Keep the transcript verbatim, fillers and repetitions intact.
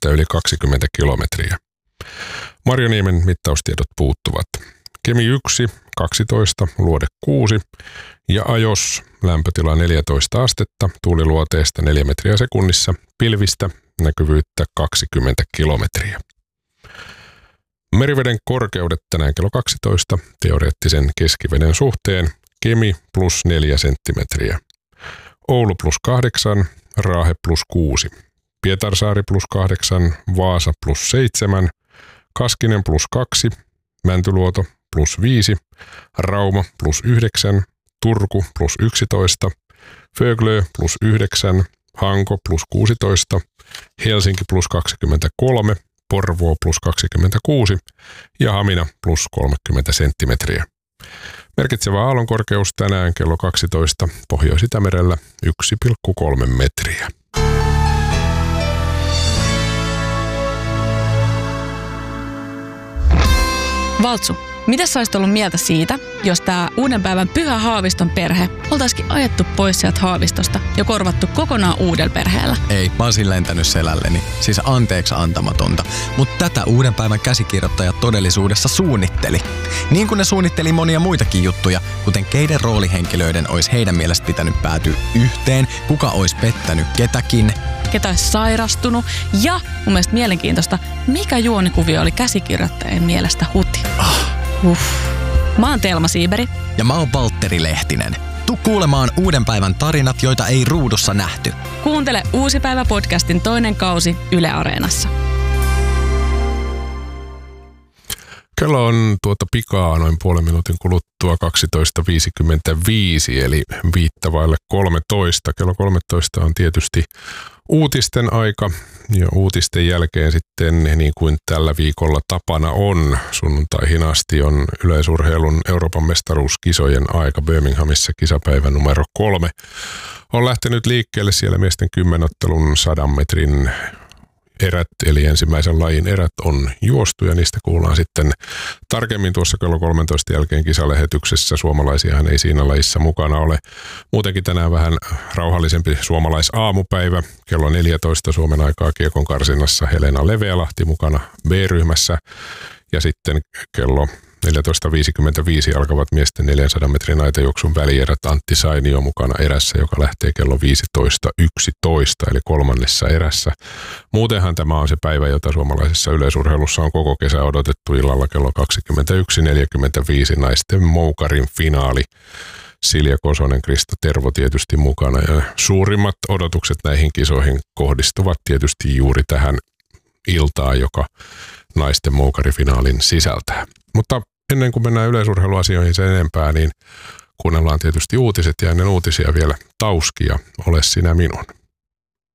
kevyttä yli kaksikymmentä kilometriä. Marjoniemen mittaustiedot puuttuvat. Kemi yksi, kaksitoista, luode kuusi ja ajos lämpötila neljätoista astetta, tuuliluoteesta neljä metriä sekunnissa, pilvistä näkyvyyttä kaksikymmentä kilometriä. Meriveden korkeudet tänään kello kaksitoista teoreettisen keskiveden suhteen. Kemi plus neljä senttimetriä. Oulu plus kahdeksan, Raahe plus kuusi. Pietarsaari plus kahdeksan, Vaasa plus seitsemän, Kaskinen plus kaksi, Mäntyluoto plus viisi, Rauma plus yhdeksän, Turku plus yksitoista, Föglö plus yhdeksän, Hanko plus kuusitoista, Helsinki plus kaksikymmentäkolme, Porvoo plus kaksikymmentäkuusi ja Hamina plus kolmekymmentä senttimetriä. Merkitsevä aallonkorkeus tänään kello kaksitoista Pohjois-Itämerellä yksi pilkku kolme metriä. Valtsu, mitä sä olisit ollut mieltä siitä, jos tää uuden päivän Pyhä Haaviston perhe oltaisikin ajettu pois sieltä Haavistosta ja korvattu kokonaan uudella perheellä? Ei, mä olisin lentänyt selälleni. Siis anteeksi antamatonta. Mutta tätä uuden päivän käsikirjoittaja todellisuudessa suunnitteli. Niin kuin ne suunnitteli monia muitakin juttuja, kuten keiden roolihenkilöiden olisi heidän mielestä pitänyt päätyä yhteen, kuka olisi pettänyt ketäkin, ketä olisi sairastunut ja mun mielestä mielenkiintoista, mikä juonikuvio oli käsikirjoittajien mielestä huti. Ah. Uff. Mä oon Telma Siiberi. Ja mä oon Valtteri Lehtinen. Tuu kuulemaan uuden päivän tarinat, joita ei ruudussa nähty. Kuuntele Uusi päivä podcastin toinen kausi Yle Areenassa. Kello on tuota pikaa noin puolen minuutin kuluttua kaksitoista viisikymmentäviisi eli viittä vaille kolmetoista. Kello kolmetoista on tietysti uutisten aika ja uutisten jälkeen sitten niin kuin tällä viikolla tapana on. Sunnuntaihin asti on yleisurheilun Euroopan mestaruuskisojen aika. Birminghamissa kisapäivä numero kolme on lähtenyt liikkeelle siellä miesten kymmenottelun sadan metrin erät, eli ensimmäisen lajin erät on juostu ja niistä kuullaan sitten tarkemmin tuossa kello kolmetoista jälkeen kisalähetyksessä. Suomalaisiahan ei siinä lajissa mukana ole. Muutenkin tänään vähän rauhallisempi suomalaisaamupäivä. Kello neljätoista Suomen aikaa kiekon karsinnassa Helena Levealahti mukana B-ryhmässä ja sitten kello neljätoista viisikymmentäviisi alkavat miesten neljänsadan metrin aitajuoksun välierät. Antti Sainio mukana erässä, joka lähtee kello viisitoista yksitoista eli kolmannessa erässä. Muutenhan tämä on se päivä, jota suomalaisessa yleisurheilussa on koko kesä odotettu illalla kello kaksikymmentäyksi neljäkymmentäviisi naisten moukarin finaali. Silja Kosonen, Krista Tervo tietysti mukana ja suurimmat odotukset näihin kisoihin kohdistuvat tietysti juuri tähän iltaan, joka naisten moukarifinaalin sisältää. Mutta ennen kuin mennään yleisurheiluasioihin sen enempää, niin kuunnellaan tietysti uutiset ja ennen uutisia vielä Tauskia, Ole sinä minun.